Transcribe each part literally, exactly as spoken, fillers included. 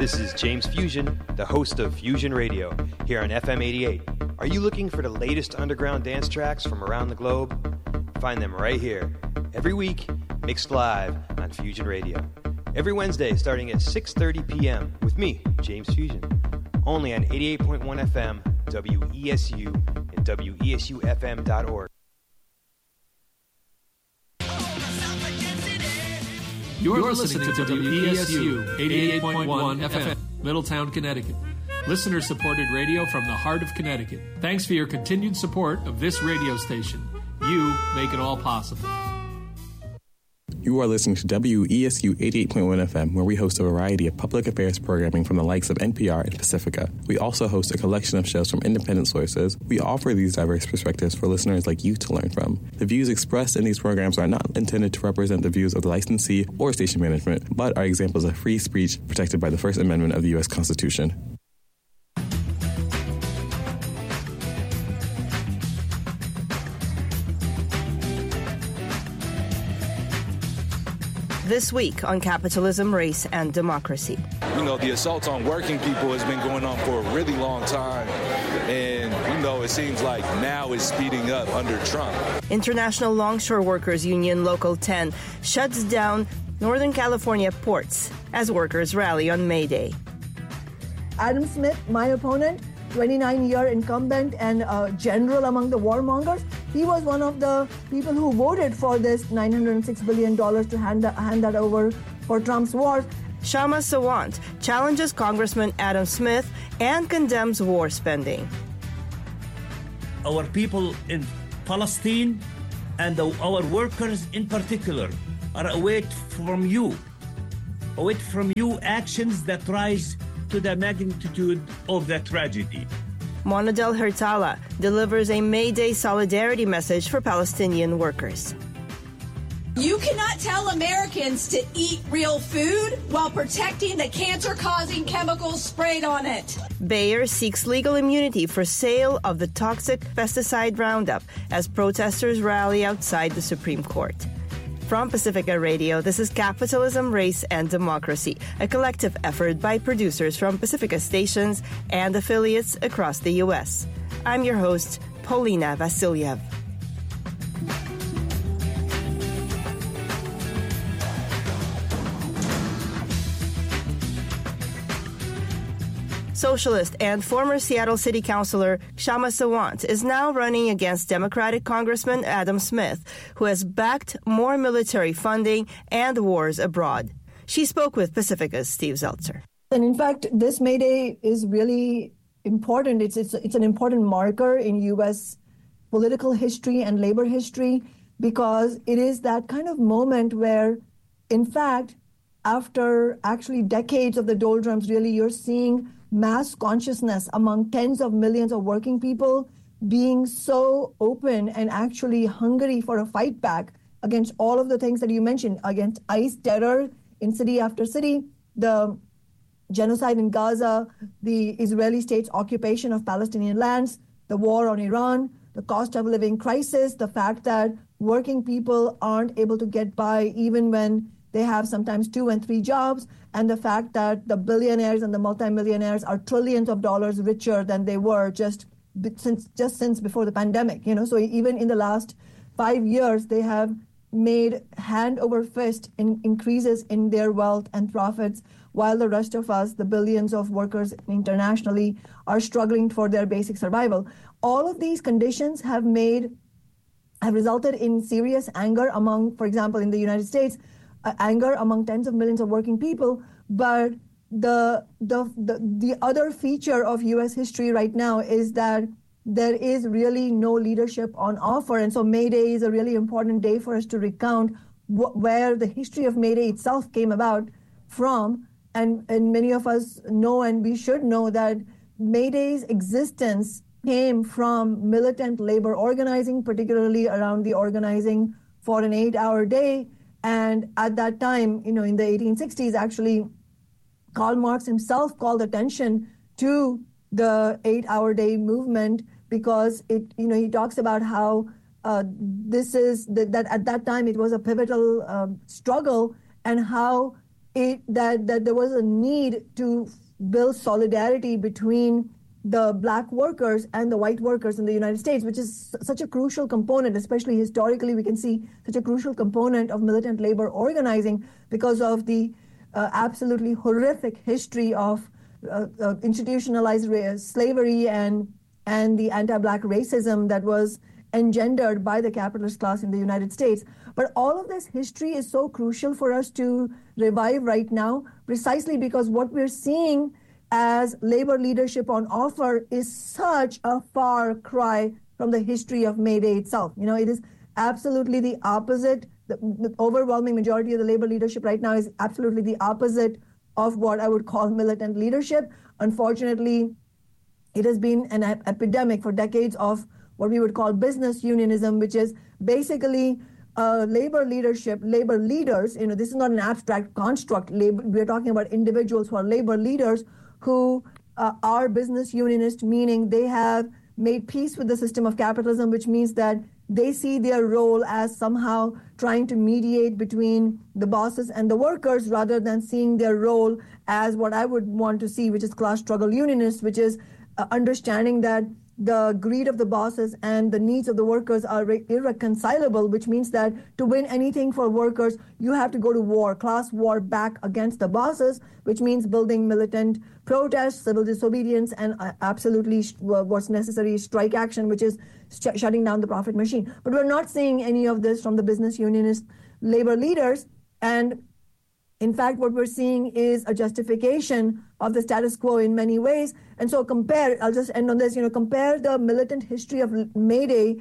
This is James Fusion, the host of Fusion Radio, here on F M eighty-eight. Are you looking for the latest underground dance tracks from around the globe? Find them right here, every week, mixed live on Fusion Radio. Every Wednesday starting at six thirty p.m. with me, James Fusion, only on eighty-eight point one F M, W E S U, and W E S U F M dot org. You're, You're listening, listening to W E S U eighty-eight point one F M, Middletown, Connecticut. Listener-supported radio from the heart of Connecticut. Thanks for your continued support of this radio station. You make it all possible. You are listening to W E S U eighty-eight point one F M, where we host a variety of public affairs programming from the likes of N P R and Pacifica. We also host a collection of shows from independent sources. We offer these diverse perspectives for listeners like you to learn from. The views expressed in these programs are not intended to represent the views of the licensee or station management, but are examples of free speech protected by the First Amendment of the U S Constitution. This week on Capitalism, Race, and Democracy. You know, the assault on working people has been going on for a really long time. And, you know, it seems like now it's speeding up under Trump. International Longshore Workers Union Local ten shuts down Northern California ports as workers rally on May Day. Adam Smith, my opponent, twenty-nine-year incumbent and uh, general among the warmongers, he was one of the people who voted for this nine hundred six billion dollars to hand that, hand that over for Trump's war. Kshama Sawant challenges Congressman Adam Smith and condemns war spending. Our people in Palestine and the, our workers in particular are await from you, await from you actions that rise to the magnitude of the tragedy. Monadel Hirtala delivers a May Day solidarity message for Palestinian workers. You cannot tell Americans to eat real food while protecting the cancer-causing chemicals sprayed on it. Bayer seeks legal immunity for sale of the toxic pesticide Roundup as protesters rally outside the Supreme Court. From Pacifica Radio, this is Capitalism, Race, and Democracy, a collective effort by producers from Pacifica stations and affiliates across the U S. I'm your host, Paulina Vasilyev. Socialist and former Seattle City Councilor Kshama Sawant is now running against Democratic Congressman Adam Smith, who has backed more military funding and wars abroad. She spoke with Pacifica's Steve Zeltzer. And in fact, this May Day is really important. It's, it's, it's an important marker in U S political history and labor history because it is that kind of moment where, in fact, after actually decades of the doldrums, really you're seeing mass consciousness among tens of millions of working people being so open and actually hungry for a fight back against all of the things that you mentioned, against ICE terror in city after city, the genocide in Gaza, the Israeli state's occupation of Palestinian lands, the war on Iran, the cost of living crisis, the fact that working people aren't able to get by even when they have sometimes two and three jobs, and the fact that the billionaires and the multimillionaires are trillions of dollars richer than they were just since just since before the pandemic. You know, so even in the last five years, they have made hand over fist in increases in their wealth and profits, while the rest of us, the billions of workers internationally, are struggling for their basic survival. All of these conditions have made have resulted in serious anger among, for example, in the United States. Uh, anger among tens of millions of working people, but the, the the the other feature of U S history right now is that there is really no leadership on offer, and so May Day is a really important day for us to recount wh- where the history of May Day itself came about from, and and many of us know, and we should know, that May Day's existence came from militant labor organizing, particularly around the organizing for an eight-hour day. And at that time, you know, in the eighteen sixties, actually, Karl Marx himself called attention to the eight-hour day movement because it, you know, he talks about how uh, this is that, that at that time it was a pivotal uh, struggle, and how it, that, that there was a need to build solidarity between the black workers and the white workers in the United States, which is such a crucial component, especially historically, we can see such a crucial component of militant labor organizing because of the uh, absolutely horrific history of uh, uh, institutionalized ra- slavery and, and the anti-black racism that was engendered by the capitalist class in the United States. But all of this history is so crucial for us to revive right now, precisely because what we're seeing as labor leadership on offer is such a far cry from the history of May Day itself. You know, it is absolutely the opposite. The, the overwhelming majority of the labor leadership right now is absolutely the opposite of what I would call militant leadership. Unfortunately, it has been an ep- epidemic for decades of what we would call business unionism, which is basically uh, labor leadership, labor leaders. You know, this is not an abstract construct. Labor, we're talking about individuals who are labor leaders who uh, are business unionists, meaning they have made peace with the system of capitalism, which means that they see their role as somehow trying to mediate between the bosses and the workers rather than seeing their role as what I would want to see, which is class struggle unionists, which is uh, understanding that the greed of the bosses and the needs of the workers are re- irreconcilable, which means that to win anything for workers, you have to go to war, class war back against the bosses, which means building militant protests, civil disobedience, and uh, absolutely sh- what's necessary, strike action, which is sh- shutting down the profit machine. But we're not seeing any of this from the business unionist labor leaders. And in fact, what we're seeing is a justification of the status quo in many ways. And so compare, I'll just end on this, you know, compare the militant history of May Day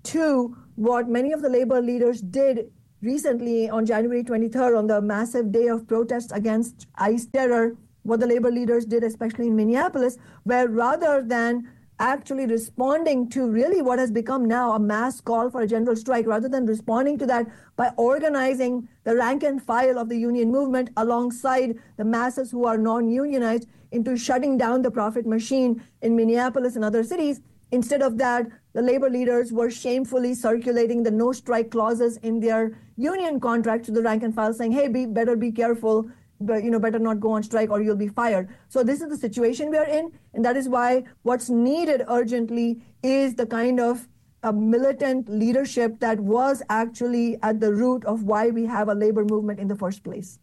to what many of the labor leaders did recently on January twenty-third, on the massive day of protests against ICE terror, what the labor leaders did, especially in Minneapolis, where rather than actually responding to really what has become now a mass call for a general strike, rather than responding to that by organizing the rank and file of the union movement alongside the masses who are non-unionized into shutting down the profit machine in Minneapolis and other cities. Instead of that, the labor leaders were shamefully circulating the no strike clauses in their union contract to the rank and file, saying, hey, be better be careful, but, you know, better not go on strike or you'll be fired. So this is the situation we are in, and that is why what's needed urgently is the kind of uh, militant leadership that was actually at the root of why we have a labor movement in the first place.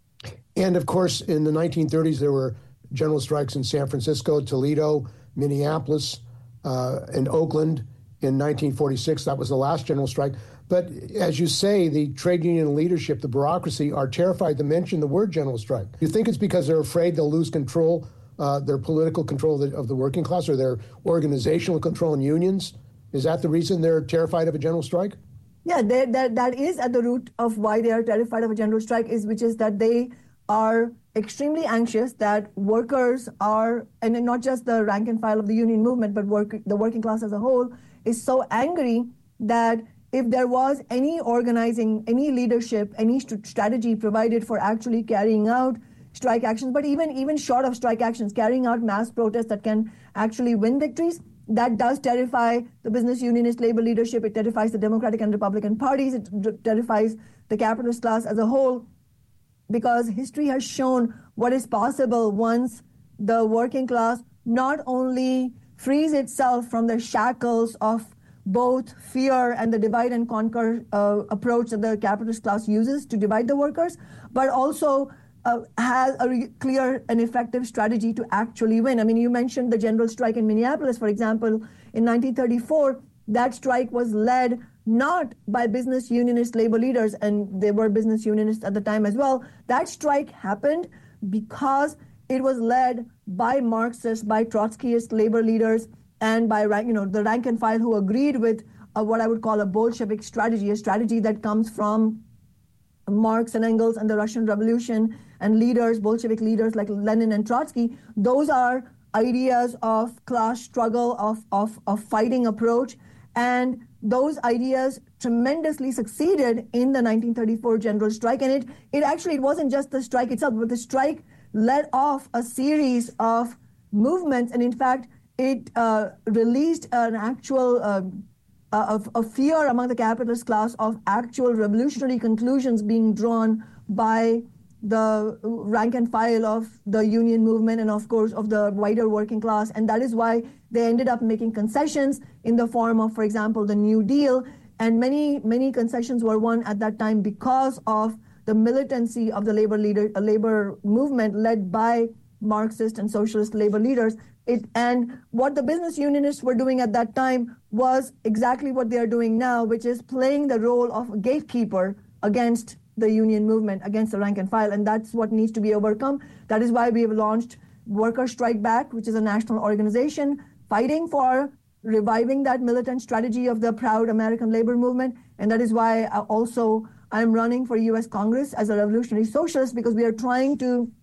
And of course, in the nineteen thirties, there were general strikes in San Francisco, Toledo, Minneapolis, uh, and Oakland. In nineteen forty-six, that was the last general strike. But as you say, the trade union leadership, the bureaucracy, are terrified to mention the word general strike. You think it's because they're afraid they'll lose control, uh, their political control of the, of the working class, or their organizational control in unions? Is that the reason they're terrified of a general strike? Yeah, they, that that is at the root of why they are terrified of a general strike, is which is that they are extremely anxious that workers are, and not just the rank and file of the union movement, but work, the working class as a whole, is so angry that if there was any organizing, any leadership, any st- strategy provided for actually carrying out strike actions, but even, even short of strike actions, carrying out mass protests that can actually win victories, that does terrify the business unionist labor leadership. It terrifies the Democratic and Republican parties. It d- terrifies the capitalist class as a whole, because history has shown what is possible once the working class not only frees itself from the shackles of both fear and the divide and conquer uh, approach that the capitalist class uses to divide the workers, but also uh, has a re- clear and effective strategy to actually win. I mean, you mentioned the general strike in Minneapolis, for example. In nineteen thirty-four, that strike was led not by business unionist labor leaders, and they were business unionists at the time as well. That strike happened because it was led by Marxist, by Trotskyist labor leaders, and by, you know, the rank and file who agreed with uh, what I would call a Bolshevik strategy, a strategy that comes from Marx and Engels and the Russian Revolution and leaders, Bolshevik leaders like Lenin and Trotsky. Those are ideas of class struggle, of, of, of fighting approach. And those ideas tremendously succeeded in the nineteen thirty-four general strike. And it, it actually, it wasn't just the strike itself, but the strike led off a series of movements. And in fact, it uh, released an actual uh, of, of fear among the capitalist class of actual revolutionary conclusions being drawn by the rank and file of the union movement and, of course, of the wider working class. And that is why they ended up making concessions in the form of, for example, the New Deal. And many, many concessions were won at that time because of the militancy of the labor leader, uh, labor movement led by Marxist and socialist labor leaders. It, and what the business unionists were doing at that time was exactly what they are doing now, which is playing the role of a gatekeeper against the union movement, against the rank and file. And that's what needs to be overcome. That is why we have launched Worker Strike Back, which is a national organization fighting for reviving that militant strategy of the proud American labor movement. And that is why I also I'm running for U S Congress as a revolutionary socialist, because we are trying to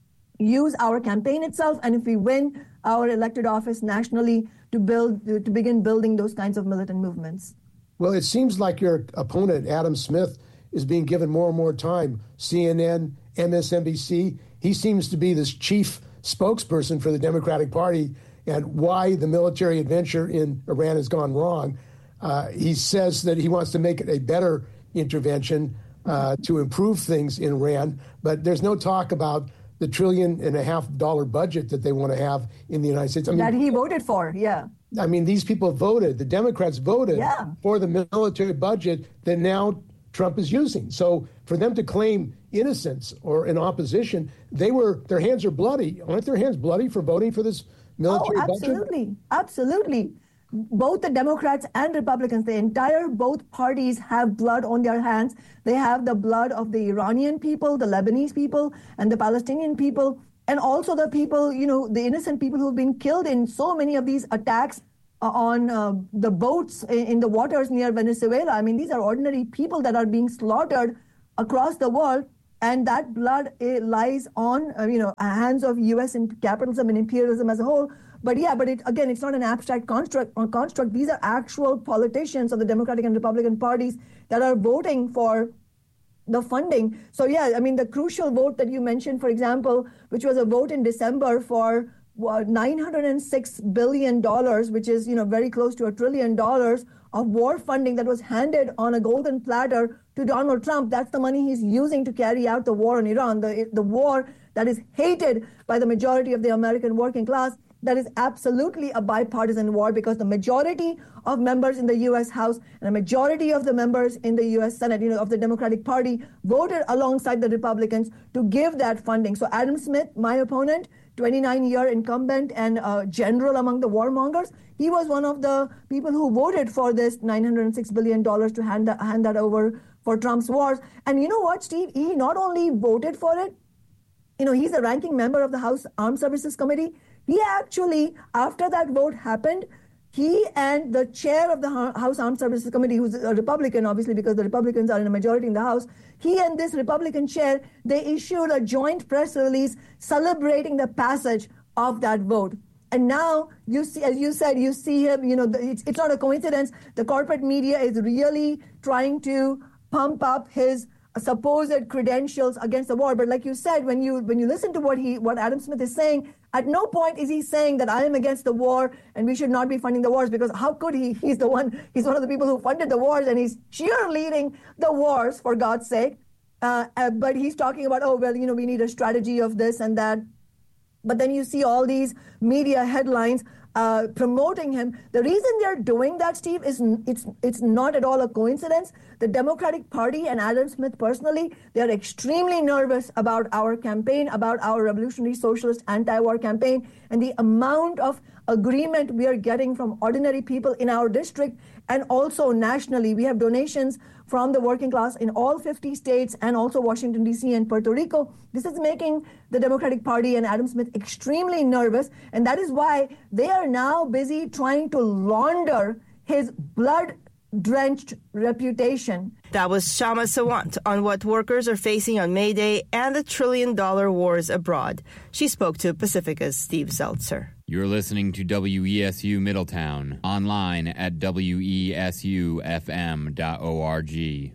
use our campaign itself, and if we win our elected office nationally, to build, to begin building those kinds of militant movements. Well, it seems like your opponent, Adam Smith, is being given more and more time. C N N, M S N B C, he seems to be this chief spokesperson for the Democratic Party and why the military adventure in Iran has gone wrong. Uh, he says that he wants to make it a better intervention uh, to improve things in Iran, but there's no talk about the trillion and a half dollar budget that they want to have in the United States. I mean, that he voted for, yeah. I mean, these people voted, the Democrats voted yeah. for the military budget that now Trump is using. So for them to claim innocence or in opposition, they were, their hands are bloody. Aren't their hands bloody for voting for this military oh, absolutely. budget? Absolutely. Both the Democrats and Republicans, the entire both parties have blood on their hands. They have the blood of the Iranian people, the Lebanese people, and the Palestinian people, and also the people, you know, the innocent people who've been killed in so many of these attacks uh, on uh, the boats in, in the waters near Venezuela. I mean, these are ordinary people that are being slaughtered across the world, and that blood uh, lies on, uh, you know, hands of U S capitalism and imperialism as a whole. But yeah, but it, again, it's not an abstract construct or construct. These are actual politicians of the Democratic and Republican parties that are voting for the funding. So yeah, I mean, the crucial vote that you mentioned, for example, which was a vote in December for uh, nine hundred six billion dollars, which is, you know, very close to a trillion dollars of war funding that was handed on a golden platter to Donald Trump. That's the money he's using to carry out the war in Iran, the, the war that is hated by the majority of the American working class. That is absolutely a bipartisan war, because the majority of members in the U S House and a majority of the members in the U S Senate, you know, of the Democratic Party voted alongside the Republicans to give that funding. So Adam Smith, my opponent, twenty-nine-year incumbent and uh, general among the warmongers, he was one of the people who voted for this nine hundred six billion dollars to hand that, hand that over for Trump's wars. And you know what, Steve? He not only voted for it, you know, he's a ranking member of the House Armed Services Committee. He actually, after that vote happened, he and the chair of the House Armed Services Committee, who's a Republican, obviously, because the Republicans are in a majority in the House, he and this Republican chair, they issued a joint press release celebrating the passage of that vote. And now, you see, as you said, you see him, you know, it's, it's not a coincidence. The corporate media is really trying to pump up his supposed credentials against the war. But like you said, when you when you listen to what he what Adam Smith is saying, at no point is he saying that I am against the war and we should not be funding the wars, because how could he? He's the one, he's one of the people who funded the wars, and he's cheerleading the wars, for God's sake. Uh, uh, but he's talking about, oh, well, you know, we need a strategy of this and that. But then you see all these media headlines uh, promoting him. The reason they're doing that, Steve, is it's it's not at all a coincidence. The Democratic Party and Adam Smith personally, they're extremely nervous about our campaign, about our revolutionary socialist anti-war campaign, and the amount of agreement we are getting from ordinary people in our district and also nationally. We have donations from the working class in all fifty states and also Washington, D C and Puerto Rico. This is making the Democratic Party and Adam Smith extremely nervous, and that is why they are now busy trying to launder his blood-drenched reputation. That was Shama Sawant on what workers are facing on May Day and the trillion-dollar wars abroad. She spoke to Pacifica's Steve Zeltzer. You're listening to W E S U Middletown, online at W E S U F M dot org.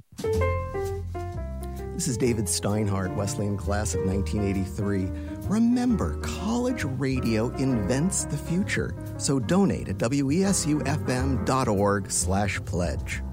This is David Steinhardt, Wesleyan class of nineteen eighty-three. Remember, college radio invents the future. So donate at W E S U F M dot org slash pledge.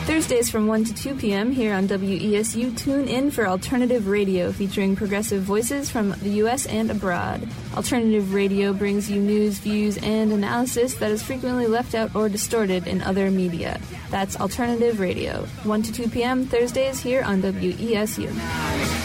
Thursdays from one to two p.m. here on W E S U, tune in for Alternative Radio, featuring progressive voices from the U S and abroad. Alternative Radio brings you news, views, and analysis that is frequently left out or distorted in other media. That's Alternative Radio, one to two p.m. Thursdays here on W E S U.